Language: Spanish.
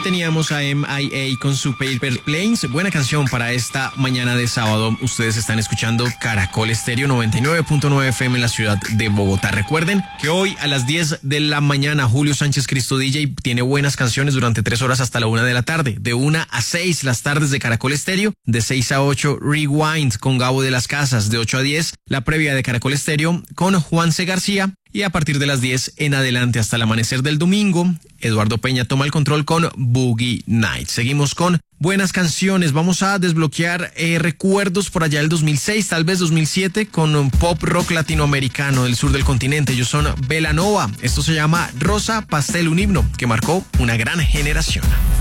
teníamos a MIA con su Paper Planes. Buena canción para esta mañana de sábado. Ustedes están escuchando Caracol Estéreo 99.9 FM en la ciudad de Bogotá. Recuerden que hoy a las 10 de la mañana Julio Sánchez Cristo DJ tiene buenas canciones durante 3 horas hasta la 1 de la tarde. De 1 a 6 las tardes de Caracol Estéreo. De 6 a 8 Rewind con Gabo de las Casas. De 8 a 10 la previa de Caracol Estéreo con Juan C. García. Y a partir de las 10 en adelante hasta el amanecer del domingo, Eduardo Peña toma el control con Boogie Night. Seguimos con buenas canciones. Vamos a desbloquear recuerdos por allá del 2006, tal vez 2007, con pop rock latinoamericano del sur del continente. Ellos son Belanova. Esto se llama Rosa Pastel, un himno que marcó una gran generación.